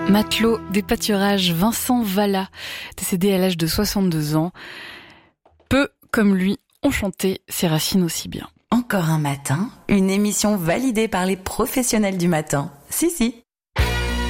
Matelot des pâturages, Vincent Vallat, décédé à l'âge de 62 ans. Peu, comme lui, ont chanté ses racines aussi bien. Encore un matin, une émission validée par les professionnels du matin. Si.